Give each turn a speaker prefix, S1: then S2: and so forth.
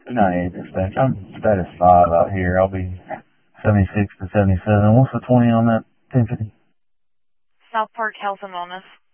S1: 98 dispatch. I'm status 5 out here. I'll be 76 to 77. What's the 20 on that 1050?
S2: South Park Health and Wellness.